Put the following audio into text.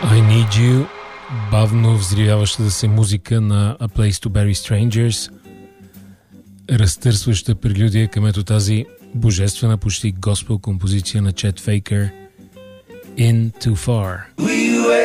I Need You, бавно взривяващата се музика на A Place to Bury Strangers, разтърсваща прелюдия към ето тази божествена почти госпел композиция на Чет Фейкър, In Too Far.